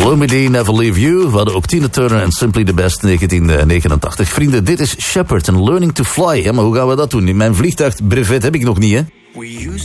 Lumidee, Never Leave You. We hadden ook Tina Turner en Simply the Best 1989. Vrienden, dit is Shepherd en Learning to Fly. Ja, maar hoe gaan we dat doen? In mijn vliegtuigbrevet heb ik nog niet, hè?